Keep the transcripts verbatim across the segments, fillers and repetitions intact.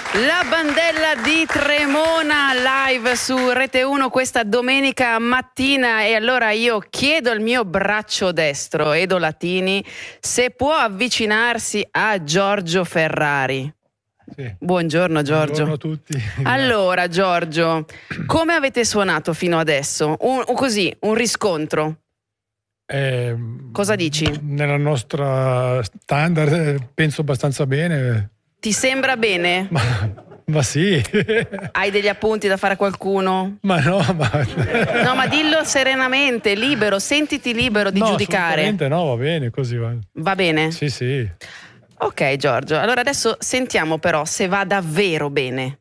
La Bandella di Tremona live su Rete uno questa domenica mattina, e allora io chiedo al mio braccio destro, Edo Latini, se può avvicinarsi a Giorgio Ferrari. Sì. Buongiorno Giorgio. Buongiorno a tutti. Allora Giorgio, come avete suonato fino adesso? Un, così, un riscontro. Eh, Cosa dici? Nella nostra standard penso abbastanza bene. Ti sembra bene? Ma, ma sì. Hai degli appunti da fare a qualcuno? Ma no, ma... No, ma dillo serenamente, libero, sentiti libero di no, giudicare. assolutamente no, va bene così. Va, va bene? Sì, sì. Ok Giorgio, allora adesso sentiamo però se va davvero bene.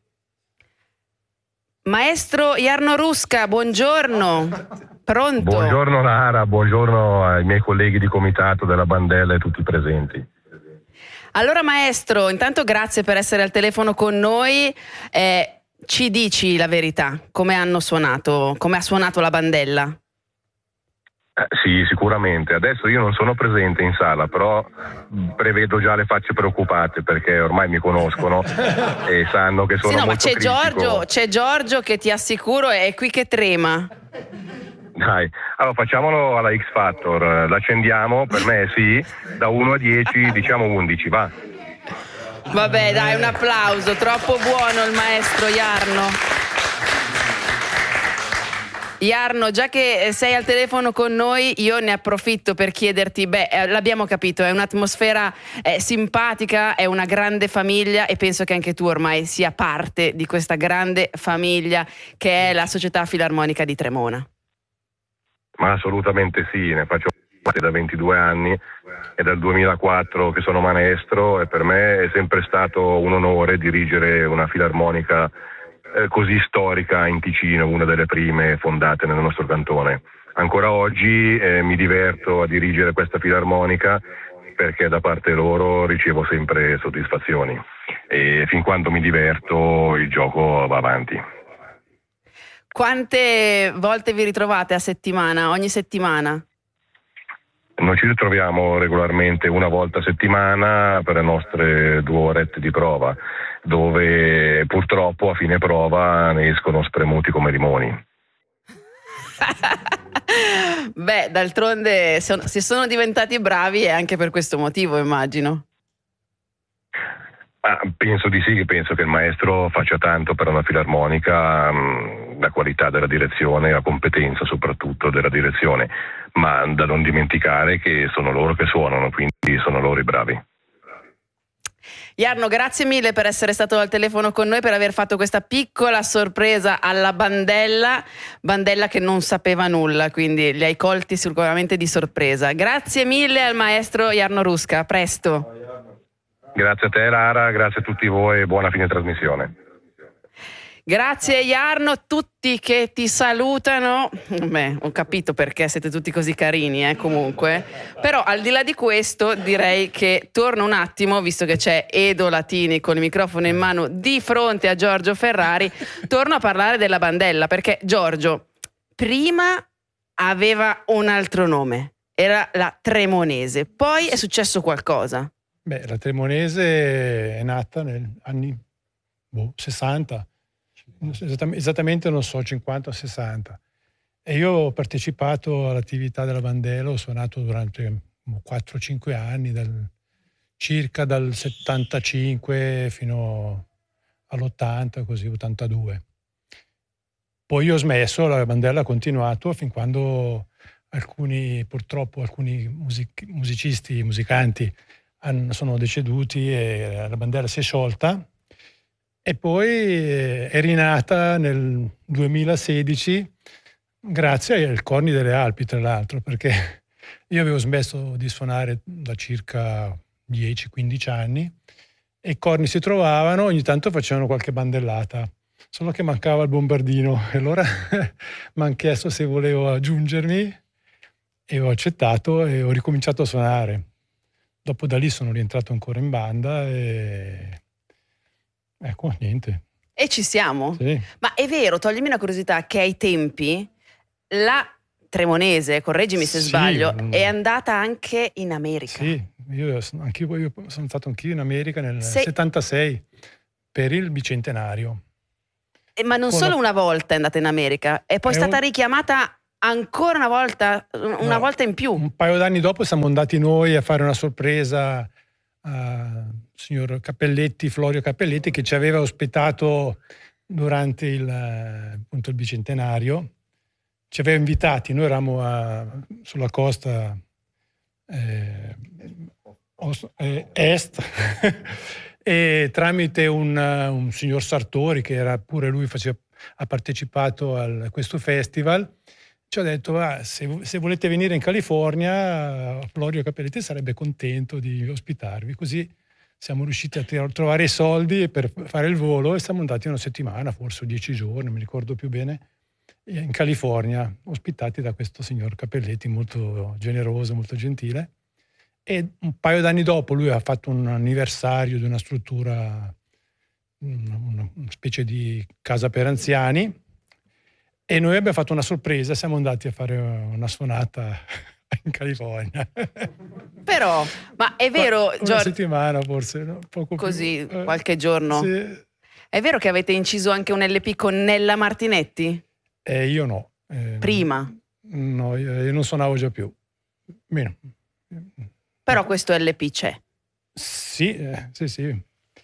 Maestro Jarno Ruska, buongiorno. Pronto? Buongiorno Lara, buongiorno ai miei colleghi di comitato della Bandella e tutti i presenti. Allora maestro, intanto grazie per essere al telefono con noi. Eh, ci dici la verità, come hanno suonato, come ha suonato la Bandella? Eh, sì, sicuramente. Adesso io non sono presente in sala, però prevedo già le facce preoccupate perché ormai mi conoscono e sanno che sono sì, no, molto ma c'è critico. Giorgio, c'è Giorgio che ti assicuro è qui che trema. Dai, allora facciamolo alla X Factor, l'accendiamo, per me sì, da uno a dieci diciamo undici, va. Vabbè dai, un applauso, troppo buono il maestro Jarno. Jarno, già che sei al telefono con noi, io ne approfitto per chiederti, beh, eh, l'abbiamo capito, è un'atmosfera eh, simpatica, è una grande famiglia e penso che anche tu ormai sia parte di questa grande famiglia che è la Società Filarmonica di Tremona. Ma assolutamente sì, ne faccio parte da ventidue anni, è dal duemilaquattro che sono maestro e per me è sempre stato un onore dirigere una filarmonica eh, così storica in Ticino, una delle prime fondate nel nostro cantone. Ancora oggi eh, mi diverto a dirigere questa filarmonica perché da parte loro ricevo sempre soddisfazioni e fin quando mi diverto il gioco va avanti. Quante volte vi ritrovate a settimana, ogni settimana? Noi ci ritroviamo regolarmente una volta a settimana per le nostre due orette di prova, dove purtroppo a fine prova ne escono spremuti come limoni. Beh, d'altronde se sono diventati bravi è anche per questo motivo, immagino. Ah, penso di sì, penso che il maestro faccia tanto per una filarmonica, mh, la qualità della direzione, la competenza soprattutto della direzione, ma da non dimenticare che sono loro che suonano, quindi sono loro i bravi. Jarno, grazie mille per essere stato al telefono con noi, per aver fatto questa piccola sorpresa alla Bandella, Bandella che non sapeva nulla, quindi li hai colti sicuramente di sorpresa. Grazie mille al maestro Jarno Ruska, a presto. Grazie a te Lara, grazie a tutti voi e buona fine trasmissione. Grazie Jarno, tutti che ti salutano. Beh, ho capito perché siete tutti così carini, eh, comunque. Però al di là di questo direi che torno un attimo, visto che c'è Edo Latini con il microfono in mano di fronte a Giorgio Ferrari, torno a parlare della Bandella, perché Giorgio prima aveva un altro nome, era la Tremonese, poi è successo qualcosa. Beh, la Tremonese è nata negli anni boh, sessanta, esattamente non so, cinquanta o sessanta. E io ho partecipato all'attività della Bandella, ho suonato durante quattro cinque anni, dal, circa dal settantacinque fino all'ottanta, così, ottantadue. Poi ho smesso, la Bandella ha continuato fin quando alcuni, purtroppo, alcuni music- musicisti, musicanti sono deceduti e la Bandella si è sciolta e poi è rinata nel duemilasedici grazie al Corni delle Alpi, tra l'altro, perché io avevo smesso di suonare da circa dieci quindici anni e i corni si trovavano, ogni tanto facevano qualche bandellata, solo che mancava il bombardino e allora mi hanno chiesto se volevo aggiungermi e ho accettato e ho ricominciato a suonare. Dopo da lì sono rientrato ancora in banda e ecco, niente. E ci siamo? Sì. Ma è vero, toglimi una curiosità, che ai tempi la Tremonese, correggimi se sì, sbaglio, è andata anche in America. Sì, io, anch'io, io sono stato anch'io in America nel Sei... settantasei. per il bicentenario. Eh, ma non Con solo la- una volta è andata in America, è poi È stata un- richiamata ancora una volta, una No, volta in più. Un paio d'anni dopo siamo andati noi a fare una sorpresa al signor Cappelletti, Florio Cappelletti, che ci aveva ospitato durante il, eh, appunto, il bicentenario. Ci aveva invitati, noi eravamo a- sulla costa eh, os- eh, est e tramite un, un signor Sartori, che era pure lui, faceva, ha partecipato a questo festival, ci ha detto: ah, se, se volete venire in California, Florio Cappelletti sarebbe contento di ospitarvi. Così siamo riusciti a tir- trovare i soldi per fare il volo e siamo andati una settimana, forse dieci giorni, non mi ricordo più bene, in California, ospitati da questo signor Cappelletti, molto generoso, molto gentile. E un paio d'anni dopo lui ha fatto un anniversario di una struttura, una, una specie di casa per anziani, e noi abbiamo fatto una sorpresa, siamo andati a fare una suonata in California. Però, ma è vero, Una Giorgio, settimana forse, no? Poco così, più. Eh, qualche giorno, sì. è vero che avete inciso anche un L P con Nella Martinetti? Eh, io no. Eh, Prima. No, io, io non suonavo già più. Meno. Però questo L P c'è. Sì, eh, sì, sì.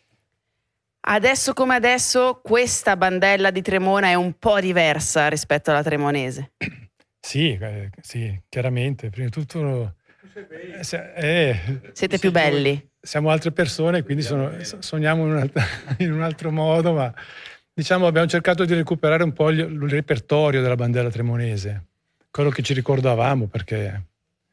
Adesso come adesso questa bandella di Tremona è un po' diversa rispetto alla Tremonese. Sì, eh, sì, chiaramente. Prima di tutto, eh, se- eh, Siete più belli. siamo altre persone, quindi sono, sogniamo in un, altro, in un altro modo, ma diciamo abbiamo cercato di recuperare un po' il, il repertorio della bandella tremonese, quello che ci ricordavamo, perché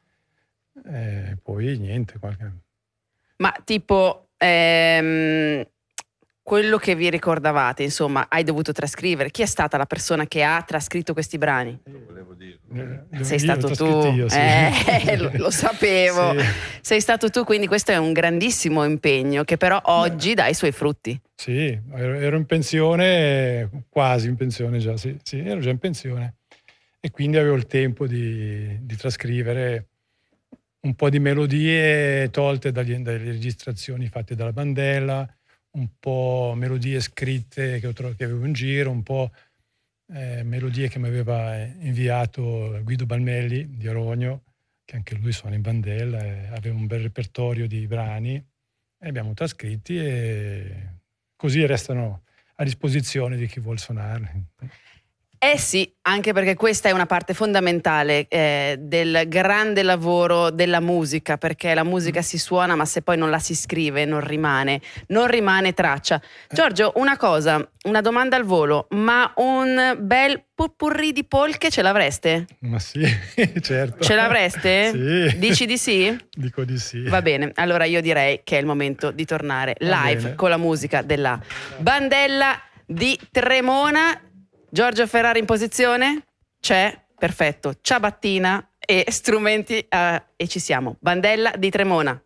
eh, poi niente. Qualche... Ma tipo, ehm, quello che vi ricordavate, insomma, hai dovuto trascrivere. Chi è stata la persona che ha trascritto questi brani? Eh, Sei io stato l'ho tu, scritto io, sì. eh, lo, lo sapevo. Sì. Sei stato tu, quindi questo è un grandissimo impegno che però oggi dà i suoi frutti. Sì, ero, ero in pensione, quasi in pensione già, sì, sì, ero già in pensione e quindi avevo il tempo di, di trascrivere un po' di melodie tolte dagli, dalle registrazioni fatte dalla bandella, un po' melodie scritte che, ho, tro- che avevo in giro, un po' eh, melodie che mi aveva inviato Guido Balmelli di Arogno, che anche lui suona in bandella e aveva un bel repertorio di brani, e abbiamo trascritti e così restano a disposizione di chi vuol suonarli. Eh sì, anche perché questa è una parte fondamentale eh, del grande lavoro della musica, perché la musica si suona, ma se poi non la si scrive non rimane, non rimane traccia. Giorgio, una cosa, una domanda al volo, ma un bel purpurri di polche ce l'avreste? Ma sì, certo. Ce l'avreste? Sì. Dici di sì? Dico di sì. Va bene, allora io direi che è il momento di tornare Va live bene. con la musica della bandella di Tremona. Giorgio Ferrari in posizione? C'è? Perfetto. Ciabattina e strumenti eh, e ci siamo. Bandella di Tremona.